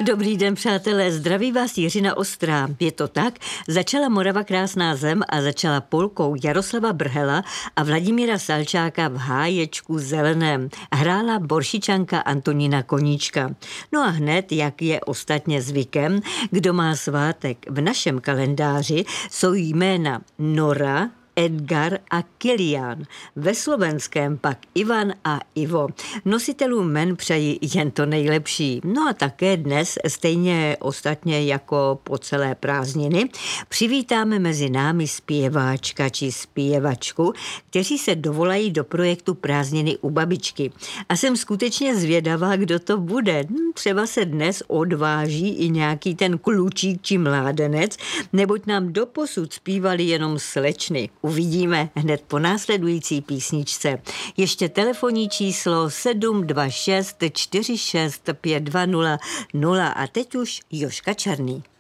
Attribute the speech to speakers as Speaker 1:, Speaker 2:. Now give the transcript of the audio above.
Speaker 1: Dobrý den, přátelé, zdraví vás Jiřina Ostrá. Je to tak? Začala Morava krásná zem a začala polkou Jaroslava Brhela a Vladimíra Salčáka v Háječku zeleném. Hrála Boršičanka Antonína Koníčka. No a hned, jak je ostatně zvykem, kdo má svátek v našem kalendáři, jsou jména Nora, Edgar a Kilián. Ve slovenském pak Ivan a Ivo. Nositelům jmen přeji jen to nejlepší. No a také dnes, stejně ostatně jako po celé prázdniny, přivítáme mezi námi zpěváčka či zpěvačku, kteří se dovolají do projektu Prázdniny u babičky. A jsem skutečně zvědavá, kdo to bude. Třeba se dnes odváží i nějaký ten klučík či mládenec, neboť nám doposud zpívali jenom slečny. Uvidíme hned po následující písničce. Ještě telefonní číslo 726 46 5200 a teď už Jožka Černý.